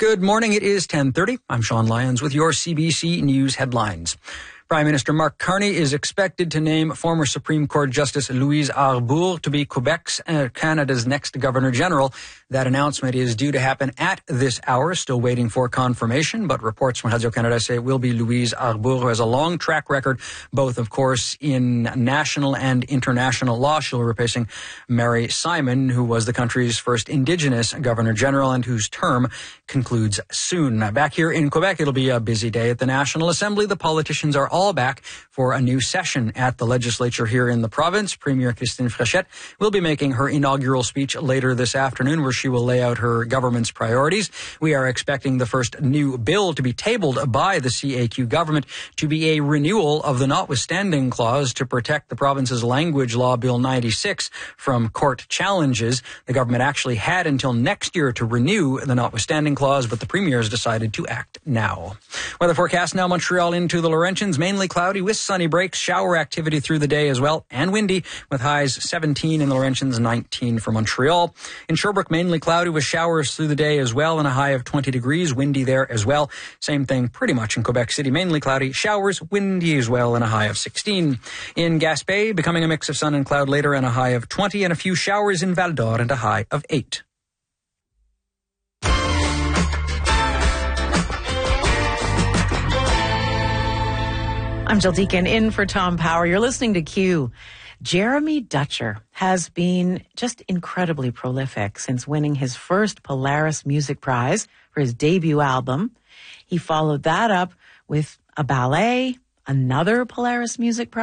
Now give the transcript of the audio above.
Good morning. It is 10:30. I'm Sean Lyons with your CBC News headlines. Prime Minister Mark Carney is expected to name former Supreme Court Justice Louise Arbour to be Quebec's Canada's next Governor General. That announcement is due to happen at this hour. Still waiting for confirmation, but reports from Radio-Canada say it will be Louise Arbour, who has a long track record, both, of course, in national and international law. She'll be replacing Mary Simon, who was the country's first Indigenous Governor General and whose term concludes soon. Back here in Quebec, it'll be a busy day at the National Assembly. The politicians are all back for a new session at the legislature here in the province. Premier Christine Fréchette will be making her inaugural speech later this afternoon, where she will lay out her government's priorities. We are expecting the first new bill to be tabled by the CAQ government to be a renewal of the notwithstanding clause to protect the province's language law, Bill 96, from court challenges. The government actually had until next year to renew the notwithstanding clause, but the premier has decided to act now. Weather forecast now: Montreal into the Laurentians, mainly cloudy with sunny breaks, shower activity through the day as well, and windy with highs 17 in the Laurentians, 19 for Montreal. In Sherbrooke, mainly cloudy with showers through the day as well, and a high of 20 degrees, windy there as well. Same thing pretty much in Quebec City, mainly cloudy, showers, windy as well, and a high of 16. In Gaspé, becoming a mix of sun and cloud later, and a high of 20, and a few showers in Val d'Or and a high of 8. I'm Jill Deacon in for Tom Power. You're listening to Q. Jeremy Dutcher has been just incredibly prolific since winning his first Polaris Music Prize for his debut album. He followed that up with a ballet, another Polaris Music Prize.